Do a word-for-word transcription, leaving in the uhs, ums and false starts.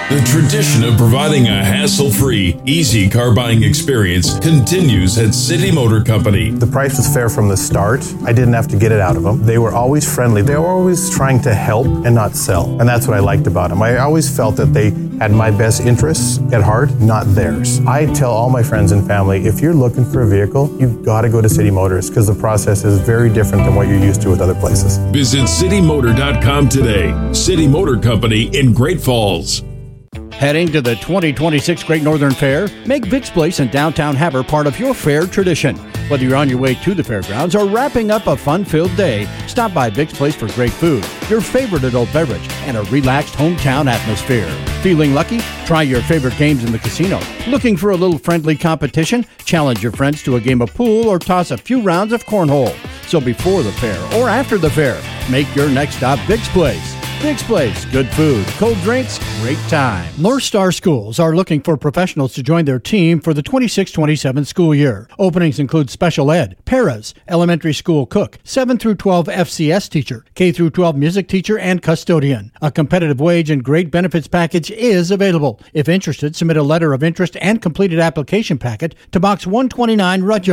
The tradition of providing a hassle-free, easy car buying experience continues at City Motor Company. The price was fair from the start. I didn't have to get it out of them. They were always friendly. They were always trying to help and not sell. And that's what I liked about them. I always felt that they had my best interests at heart, not theirs. I tell all my friends and family, if you're looking for a vehicle, you've got to go to City Motors because the process is very different than what you're used to with other places. Visit city motor dot com today. City Motor Company in Great Falls. Heading to the twenty twenty-six Great Northern Fair? Make Vic's Place in downtown Havre part of your fair tradition. Whether you're on your way to the fairgrounds or wrapping up a fun-filled day, stop by Vic's Place for great food, your favorite adult beverage, and a relaxed hometown atmosphere. Feeling lucky? Try your favorite games in the casino. Looking for a little friendly competition? Challenge your friends to a game of pool or toss a few rounds of cornhole. So before the fair or after the fair, make your next stop Vic's Place. Vic's Place, good food, cold drinks, great time. North Star Schools are looking for professionals to join their team for the twenty-six twenty-seven school year. Openings include special ed, paras, elementary school cook, seven through twelve F C S teacher, K through twelve music teacher, and custodian. A competitive wage and great benefits package is available. If interested, submit a letter of interest and completed application packet to Box one twenty-nine, Rudyard.